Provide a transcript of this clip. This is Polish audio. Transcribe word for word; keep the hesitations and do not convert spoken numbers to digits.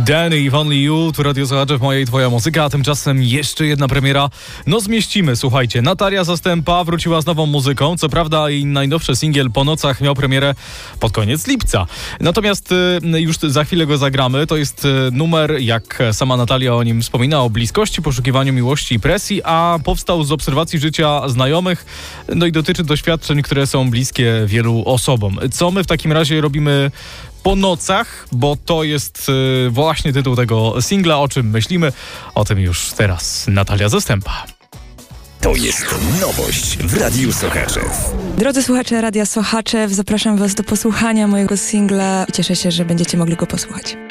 Danny, If Only You, tu Radio Słuchacze, moja i twoja muzyka, a tymczasem jeszcze jedna premiera. No zmieścimy, słuchajcie, Natalia Zastępa wróciła z nową muzyką, co prawda jej najnowszy singiel Po nocach miał premierę pod koniec lipca. Natomiast y, już za chwilę go zagramy, to jest y, numer, jak sama Natalia o nim wspomina, o bliskości, poszukiwaniu miłości i presji, a powstał z obserwacji życia znajomych, no i dotyczy doświadczeń, które są bliskie wielu osobom. Co my w takim razie robimy po nocach, bo to jest y, właśnie tytuł tego singla, o czym myślimy. O tym już teraz Natalia Zastępa. To jest nowość w Radiu Sochaczew. Drodzy słuchacze Radia Sochaczew, zapraszam was do posłuchania mojego singla i cieszę się, że będziecie mogli go posłuchać.